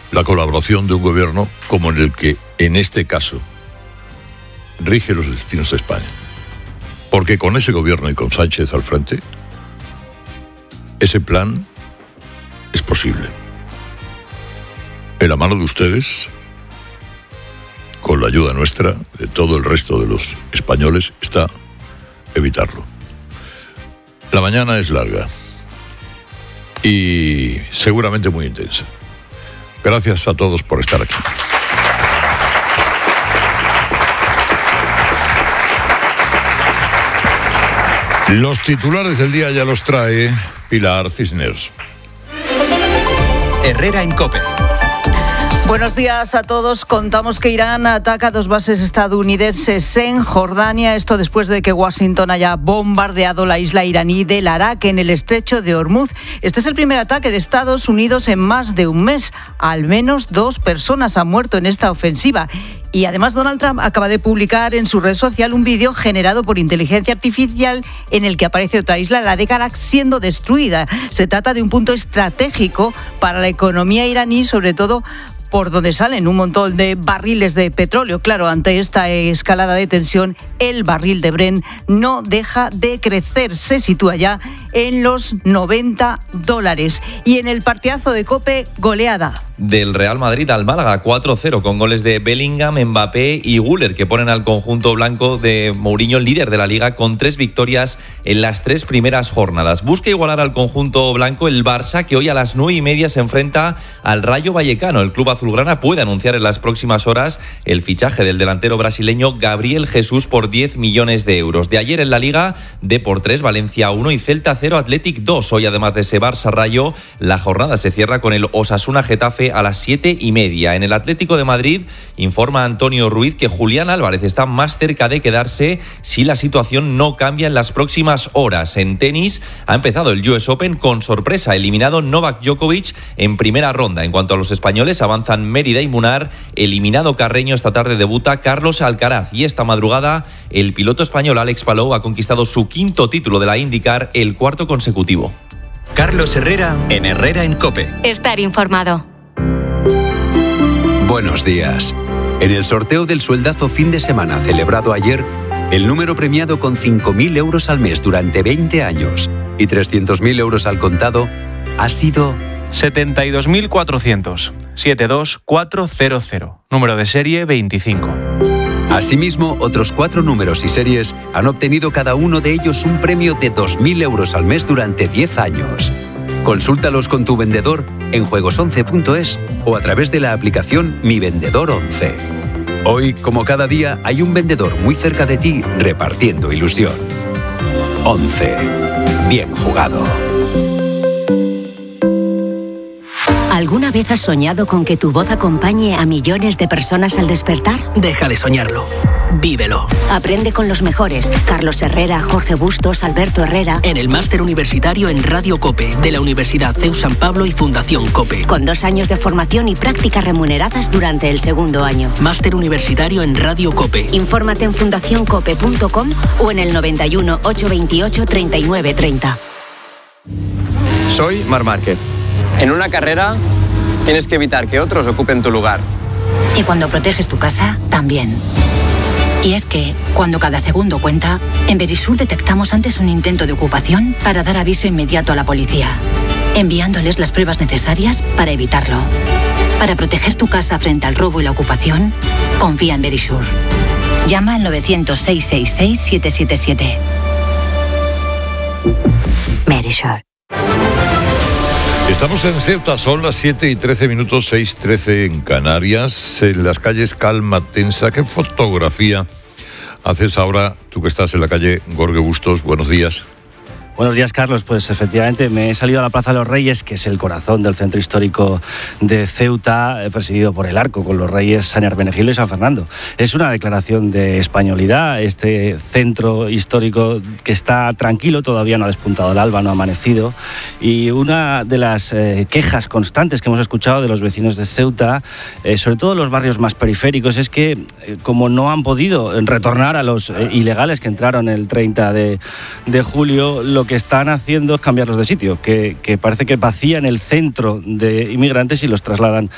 la colaboración de un gobierno como en el que, en este caso, rige los destinos de España. Porque con ese gobierno y con Sánchez al frente, ese plan es posible. En la mano de ustedes, con la ayuda nuestra, de todo el resto de los españoles, está evitarlo. La mañana es larga y seguramente muy intensa. Gracias a todos por estar aquí. Los titulares del día ya los trae Pilar Cisneros. Herrera en COPE. Buenos días a todos. Contamos que Irán ataca 2 bases estadounidenses en Jordania. Esto después de que Washington haya bombardeado la isla iraní del Arak en el estrecho de Hormuz. Este es el primer ataque de Estados Unidos en más de un mes. Al menos 2 personas han muerto en esta ofensiva. Y además Donald Trump acaba de publicar en su red social un vídeo generado por inteligencia artificial en el que aparece otra isla, la de Arak, siendo destruida. Se trata de un punto estratégico para la economía iraní, sobre todo por donde salen un montón de barriles de petróleo. Claro, ante esta escalada de tensión, el barril de Brent no deja de crecer. Se sitúa ya en los $90. Y en el partidazo de COPE, goleada del Real Madrid al Málaga, 4-0, con goles de Bellingham, Mbappé y Güler, que ponen al conjunto blanco de Mourinho líder de la Liga con 3 victorias en las 3 primeras jornadas. Busca igualar al conjunto blanco el Barça, que hoy a las 9:30 se enfrenta al Rayo Vallecano. El club azulgrana puede anunciar en las próximas horas el fichaje del delantero brasileño Gabriel Jesús por 10 millones de euros. De ayer en la Liga, Depor 3, Valencia 1 y Celta 0, Athletic 2. Hoy, además de ese Barça-Rayo, la jornada se cierra con el Osasuna-Getafe a las 7:30. En el Atlético de Madrid informa Antonio Ruiz que Julián Álvarez está más cerca de quedarse si la situación no cambia en las próximas horas. En tenis ha empezado el US Open con sorpresa, eliminado Novak Djokovic en primera ronda. En cuanto a los españoles, avanzan Mérida y Munar. Eliminado Carreño, esta tarde debuta Carlos Alcaraz, y esta madrugada el piloto español Alex Palou ha conquistado su 5º título de la IndyCar, el 4º consecutivo. Carlos Herrera en Herrera en COPE. Estar informado. Buenos días. En el sorteo del sueldazo fin de semana celebrado ayer, el número premiado con 5.000 euros al mes durante 20 años y 300.000 euros al contado ha sido 72.400, 72400, número de serie 25. Asimismo, otros 4 números y series han obtenido cada uno de ellos un premio de 2.000 euros al mes durante 10 años. Consúltalos con tu vendedor en juegos11.es o a través de la aplicación Mi Vendedor 11. Hoy, como cada día, hay un vendedor muy cerca de ti repartiendo ilusión. 11. Bien jugado. ¿Alguna vez has soñado con que tu voz acompañe a millones de personas al despertar? Deja de soñarlo. Vívelo. Aprende con los mejores. Carlos Herrera, Jorge Bustos, Alberto Herrera. En el máster universitario en Radio COPE de la Universidad CEU San Pablo y Fundación COPE. Con 2 años de formación y prácticas remuneradas durante el 2º año. Máster universitario en Radio COPE. Infórmate en fundacioncope.com o en el 91 828 3930. Soy Marc Márquez. En una carrera tienes que evitar que otros ocupen tu lugar. Y cuando proteges tu casa, también. Y es que, cuando cada segundo cuenta, en Verisur detectamos antes un intento de ocupación para dar aviso inmediato a la policía, enviándoles las pruebas necesarias para evitarlo. Para proteger tu casa frente al robo y la ocupación, confía en Verisur. Llama al 900-666-777. Verisur. Estamos en Ceuta, son las 7:13, 6:13 en Canarias. En las calles calma tensa. ¿Qué fotografía haces ahora, tú que estás en la calle Jorge Bustos? Buenos días. Buenos días, Carlos. Pues efectivamente me he salido a la Plaza de los Reyes, que es el corazón del centro histórico de Ceuta, presidido por el Arco, con los reyes San Hermenegildo y San Fernando. Es una declaración de españolidad, este centro histórico que está tranquilo, todavía no ha despuntado el alba, no ha amanecido. Y una de las quejas constantes que hemos escuchado de los vecinos de Ceuta, sobre todo los barrios más periféricos, es que como no han podido retornar a los ilegales que entraron el 30 de julio, lo que están haciendo es cambiarlos de sitio, que parece que vacían el centro de inmigrantes y los trasladan